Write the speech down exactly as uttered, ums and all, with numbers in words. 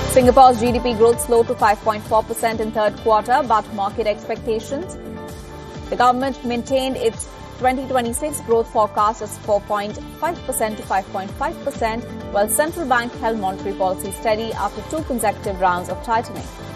Singapore's G D P growth slowed to five point four percent in third quarter, but market expectations. The government maintained its twenty twenty-six growth forecast as four point five percent to five point five percent, while central bank held monetary policy steady after two consecutive rounds of tightening.